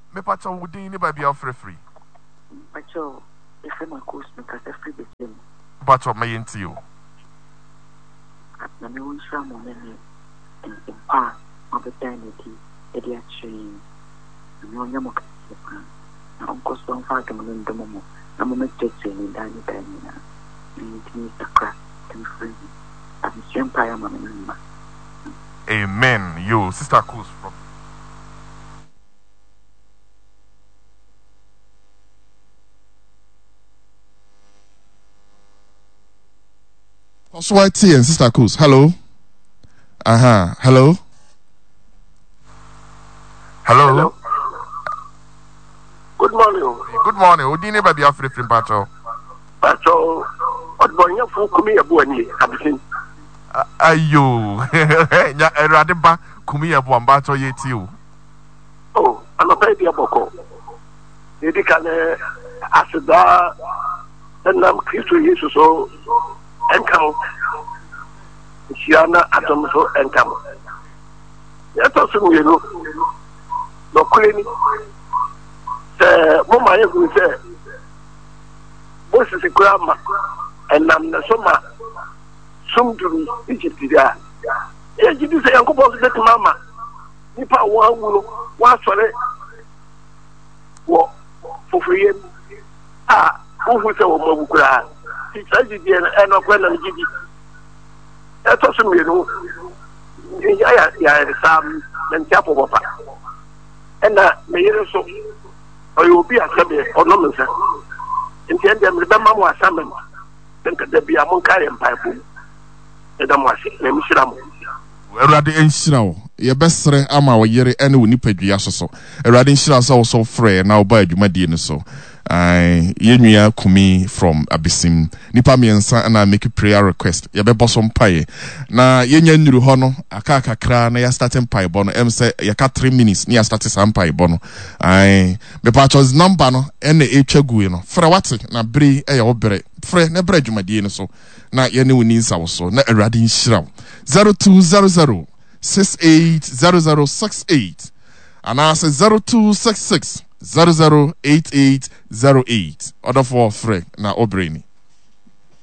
Me pacha wudi ni baby free. Pacho, if I'm a course, because every bit. Pacha may into you. Na me won shira mo me en pa ma be dan eti e dia chi no nya mo ka na on ko so fa ka mo ndo mo na mo me tete ni dan ni dan ni na ni ti sakra can free am sempre ya ma me ma. Amen. You sister Kus from Oswati and sister Kus. Hello. Hello. Hello. Good morning. Good morning. Odini baby free from Pacho. Pacho, what boy you for kumi abu ani abisin. Ayo. Nya erade ba kumi abu ambacho yeti o. Oh, ana pa dia boko. Yedi kale asida enam Kristo Jesus so enkam. Siana atom so enkam. Yato sumu yenu. No kuleni. Mo ma yeku se Moses grandma enam na soma sumduru Egypt dia. E gidi se yankopon se betima ma. Nipa wa wuro wa sore wo fofriyem ohu se wo mabukura ti tragedy en okwana gidi eto so mienu ya sam ntiapo bopa ena meyere so oyo bi asabe onomensa entiende me bema mo asamen nka da bia mon kare mpaibo eda mo ase na mishira mo Erade enhyira wo ye besere ama wo yere ene wo nipadua soso erade enhyira so wo so frɛ na wo ba adwumadie ne so yenua kumi from Abisim nipa miensa na make prayer request ye be bosom pae na yenya nyuru ho no aka kakra na ya starting pae bo no em say ye ka 3 minutes ni ya start some pae bo no me pa choose number no ene etwagu no frɛ wate na bere ye wo bere frɛ na bere adwumadie ne so na ye ne woni nsa wo so na erade enhyira 0200 680068 and I say 0266 008808 order for free na obreni